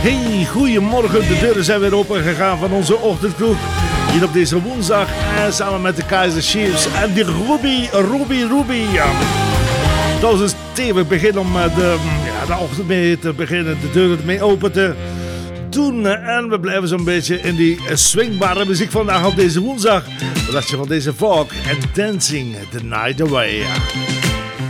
Hey, goedemorgen. De deuren zijn weer open gegaan van onze ochtendkroeg. Hier op deze woensdag. En samen met de Kaiser Chiefs en die Ruby. Ja. Dat is een stevig begin om de ochtend mee te beginnen. De deuren mee open te doen. En we blijven zo'n beetje in die swingbare muziek vandaag op deze woensdag. Wat dacht je van deze folk en Dancing the Night Away? Ja.